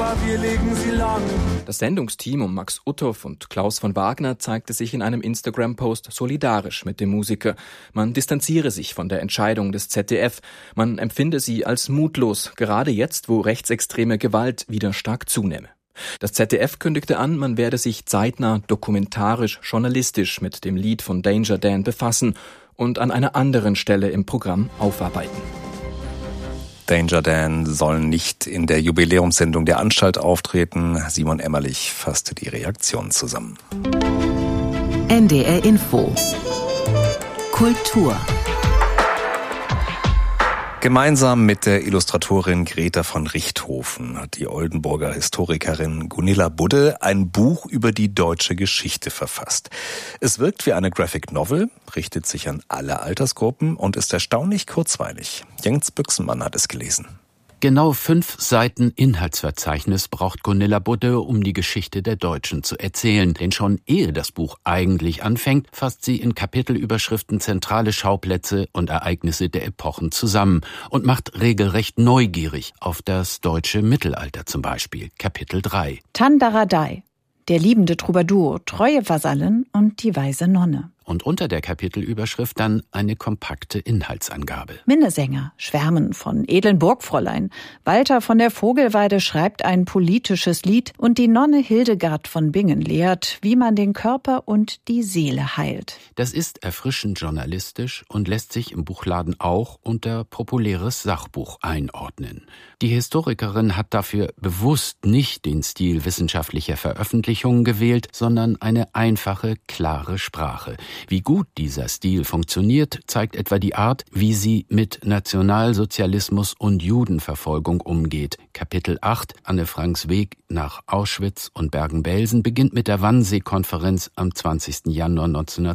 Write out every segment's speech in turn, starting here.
aber wir legen sie lang. Das Sendungsteam um Max Uthoff und Klaus von Wagner zeigte sich in einem Instagram-Post solidarisch mit dem Musiker. Man distanziere sich von der Entscheidung des ZDF. Man empfinde sie als mutlos, gerade jetzt, wo rechtsextreme Gewalt wieder stark zunehme. Das ZDF kündigte an, man werde sich zeitnah dokumentarisch, journalistisch mit dem Lied von Danger Dan befassen und an einer anderen Stelle im Programm aufarbeiten. Danger Dan soll nicht in der Jubiläumssendung der Anstalt auftreten. Simon Emmerlich fasste die Reaktion zusammen. NDR Info Kultur. Gemeinsam mit der Illustratorin Greta von Richthofen hat die Oldenburger Historikerin Gunilla Budde ein Buch über die deutsche Geschichte verfasst. Es wirkt wie eine Graphic Novel, richtet sich an alle Altersgruppen und ist erstaunlich kurzweilig. Jens Büchsenmann hat es gelesen. Genau 5 Seiten Inhaltsverzeichnis braucht Gunilla Budde, um die Geschichte der Deutschen zu erzählen. Denn schon ehe das Buch eigentlich anfängt, fasst sie in Kapitelüberschriften zentrale Schauplätze und Ereignisse der Epochen zusammen und macht regelrecht neugierig auf das deutsche Mittelalter zum Beispiel. Kapitel 3. Tandaradai, der liebende Troubadour, treue Vasallen und die weise Nonne. Und unter der Kapitelüberschrift dann eine kompakte Inhaltsangabe. Minnesänger schwärmen von edlen Burgfräulein. Walter von der Vogelweide schreibt ein politisches Lied und die Nonne Hildegard von Bingen lehrt, wie man den Körper und die Seele heilt. Das ist erfrischend journalistisch und lässt sich im Buchladen auch unter populäres Sachbuch einordnen. Die Historikerin hat dafür bewusst nicht den Stil wissenschaftlicher Veröffentlichungen gewählt, sondern eine einfache, klare Sprache. Wie gut dieser Stil funktioniert, zeigt etwa die Art, wie sie mit Nationalsozialismus und Judenverfolgung umgeht. Kapitel 8, Anne Franks Weg nach Auschwitz und Bergen-Belsen, beginnt mit der Wannsee-Konferenz am 20. Januar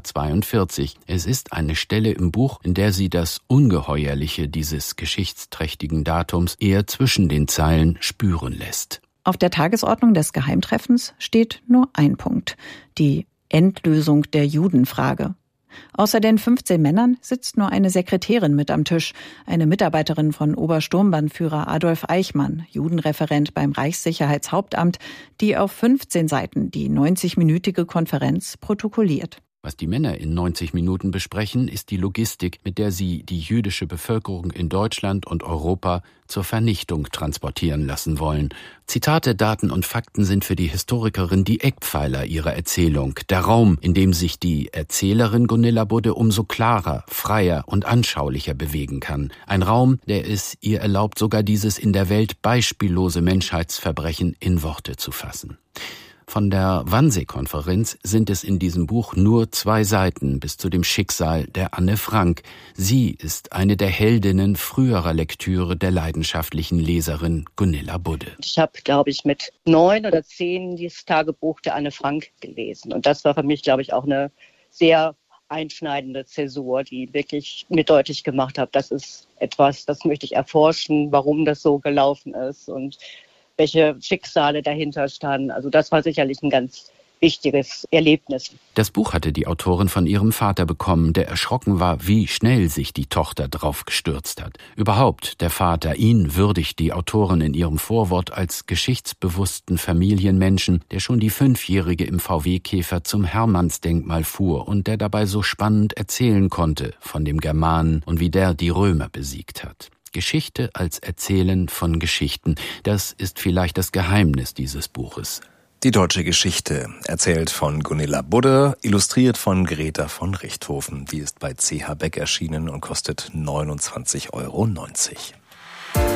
1942. Es ist eine Stelle im Buch, in der sie das Ungeheuerliche dieses geschichtsträchtigen Datums eher zwischen den Zeilen spüren lässt. Auf der Tagesordnung des Geheimtreffens steht nur ein Punkt: die Endlösung der Judenfrage. Außer den 15 Männern sitzt nur eine Sekretärin mit am Tisch, eine Mitarbeiterin von Obersturmbannführer Adolf Eichmann, Judenreferent beim Reichssicherheitshauptamt, die auf 15 Seiten die 90-minütige Konferenz protokolliert. Was die Männer in 90 Minuten besprechen, ist die Logistik, mit der sie die jüdische Bevölkerung in Deutschland und Europa zur Vernichtung transportieren lassen wollen. Zitate, Daten und Fakten sind für die Historikerin die Eckpfeiler ihrer Erzählung, der Raum, in dem sich die Erzählerin Gunilla Budde umso klarer, freier und anschaulicher bewegen kann. Ein Raum, der es ihr erlaubt, sogar dieses in der Welt beispiellose Menschheitsverbrechen in Worte zu fassen. Von der Wannsee-Konferenz sind es in diesem Buch nur 2 Seiten bis zu dem Schicksal der Anne Frank. Sie ist eine der Heldinnen früherer Lektüre der leidenschaftlichen Leserin Gunilla Budde. Ich habe, glaube ich, mit 9 oder 10 dieses Tagebuch der Anne Frank gelesen. Und das war für mich, glaube ich, auch eine sehr einschneidende Zäsur, die wirklich mir deutlich gemacht hat, das ist etwas, das möchte ich erforschen, warum das so gelaufen ist und welche Schicksale dahinter standen. Also das war sicherlich ein ganz wichtiges Erlebnis. Das Buch hatte die Autorin von ihrem Vater bekommen, der erschrocken war, wie schnell sich die Tochter drauf gestürzt hat. Überhaupt, der Vater, ihn würdigt die Autorin in ihrem Vorwort als geschichtsbewussten Familienmenschen, der schon die 5-Jährige im VW-Käfer zum Hermannsdenkmal fuhr und der dabei so spannend erzählen konnte von dem Germanen und wie der die Römer besiegt hat. Geschichte als Erzählen von Geschichten, das ist vielleicht das Geheimnis dieses Buches. Die deutsche Geschichte, erzählt von Gunilla Budde, illustriert von Greta von Richthofen. Die ist bei CH Beck erschienen und kostet 29,90 €.